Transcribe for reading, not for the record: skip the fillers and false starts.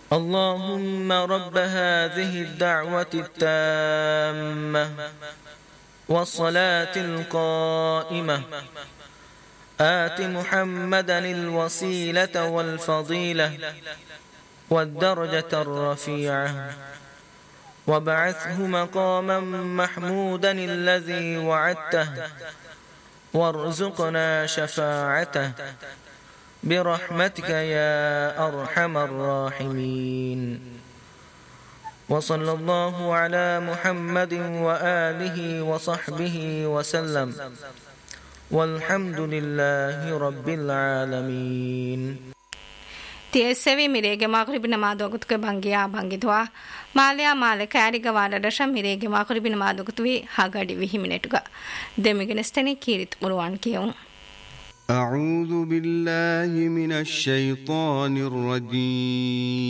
اللهم رب هذه الدعوة التامة والصلاة القائمة آت محمدا الوسيلة والفضيلة والدرجة الرفيعة وابعثه مقاما محمودا الذي وعدته وارزقنا شفاعته برحمتك يا أرحم الراحمين وصلى الله على محمد وآله وصحبه وسلم والحمد لله رب العالمين. ತಿಯಸೆವಿ ಮಿರೆಗೆ ಮಗ್ರಿಬ್ ನಮಾಜ್ ಒಗುತ್ಗೆ ಬಂಗಿಯಾ ಬಂಗಿದ್ವಾ ಮಾಲಿಯಾ ಮಾಲೆ ಕ್ಯಾರಿಗ ವಾಡಡಶ ಮಿರೆಗೆ ಮಗ್ರಿಬ್ ನಮಾಜ್ ಒಗುತ್ವಿ ಹಾಗಡಿ ವಿಹಿಮಿನೆಟುಗ ದೆಮಿಗೆನೆಸ್ತನಿ ಕೀರಿತ್ ಮುರುವಾನ್ ಕಿಯೌನ್ أعوذ بالله من الشيطان الرجيم